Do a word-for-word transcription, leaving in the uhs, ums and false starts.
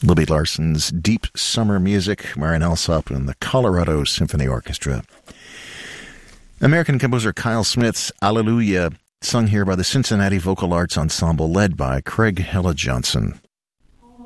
Libby Larson's Deep Summer Music, Marian Alsop and the Colorado Symphony Orchestra. American composer Kyle Smith's Alleluia, sung here by the Cincinnati Vocal Arts Ensemble, led by Craig Hella Johnson.